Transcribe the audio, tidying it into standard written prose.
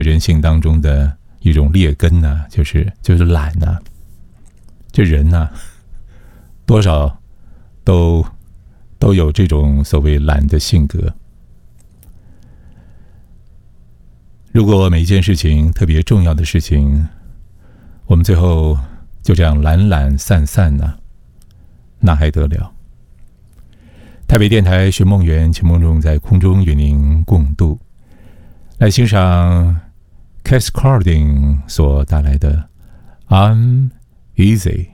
人性当中的一种劣根呢，就是懒呢。这人呢，多少都有这种所谓懒的性格。如果每一件事情特别重要的事情，我们最后就这样懒懒散散呢，那还得了？台北电台寻梦园，秦梦中在空中与您共度，来欣赏 Cass Carding 所带来的 I'm Easy。